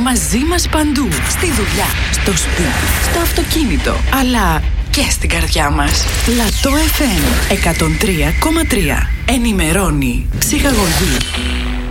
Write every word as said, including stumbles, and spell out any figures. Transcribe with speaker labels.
Speaker 1: μαζί μας παντού. Στη δουλειά, στο σπίτι, στο αυτοκίνητο, αλλά και στην καρδιά μας. Λατό εφ εμ εκατόν τρία κόμμα τρία. Ενημερώνει, ψυχαγωγεί,